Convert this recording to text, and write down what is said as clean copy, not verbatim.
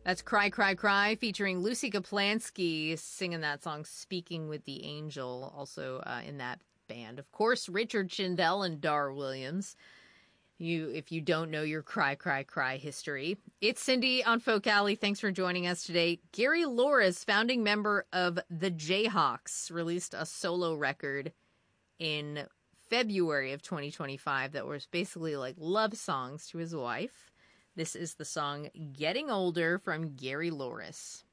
That's Cry, Cry, Cry featuring Lucy Kaplansky singing that song Speaking with the Angel, also in that band. Of course, Richard Shindell and Dar Williams. If you don't know your Cry, Cry, Cry history. It's Cindy on Folk Alley. Thanks for joining us today. Gary Louris, founding member of the Jayhawks, released a solo record in February of 2025 that was basically like love songs to his wife. This is the song Getting Older from Gary Louris.